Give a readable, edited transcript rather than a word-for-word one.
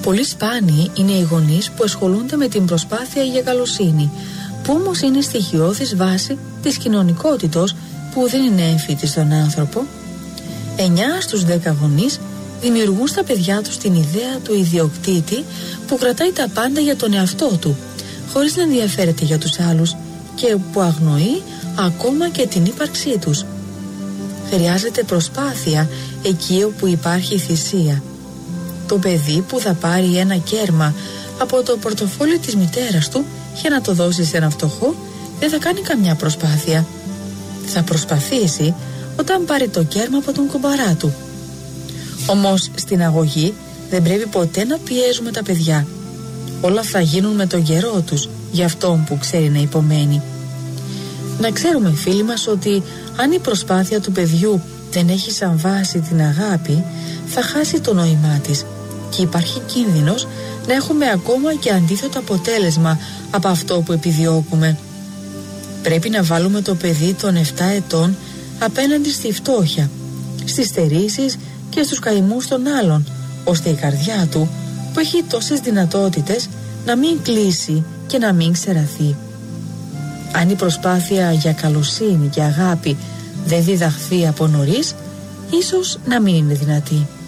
Πολύ σπάνιοι είναι οι γονείς που ασχολούνται με την προσπάθεια για καλοσύνη, που όμως είναι στοιχειώδης βάση της κοινωνικότητος που δεν είναι έμφυτη στον άνθρωπο. 9 στους 10 γονείς δημιουργούν στα παιδιά τους την ιδέα του ιδιοκτήτη που κρατάει τα πάντα για τον εαυτό του, χωρίς να ενδιαφέρεται για τους άλλους και που αγνοεί ακόμα και την ύπαρξή τους. Χρειάζεται προσπάθεια εκεί όπου υπάρχει θυσία. Το παιδί που θα πάρει ένα κέρμα από το πορτοφόλι της μητέρας του για να το δώσει σε ένα φτωχό δεν θα κάνει καμιά προσπάθεια. Θα προσπαθήσει όταν πάρει το κέρμα από τον κουμπαρά του. Όμως στην αγωγή δεν πρέπει ποτέ να πιέζουμε τα παιδιά. Όλα θα γίνουν με τον καιρό τους για αυτόν που ξέρει να υπομένει. Να ξέρουμε, φίλοι μας, ότι αν η προσπάθεια του παιδιού δεν έχει σαν βάση την αγάπη, θα χάσει το νόημά της και υπάρχει κίνδυνος να έχουμε ακόμα και αντίθετο αποτέλεσμα από αυτό που επιδιώκουμε. Πρέπει να βάλουμε το παιδί των 7 ετών απέναντι στη φτώχεια, στις στερήσεις και στους καημούς των άλλων, ώστε η καρδιά του, που έχει τόσες δυνατότητες, να μην κλείσει και να μην ξεραθεί. Αν η προσπάθεια για καλοσύνη και αγάπη δεν διδαχθεί από νωρίς, ίσως να μην είναι δυνατή.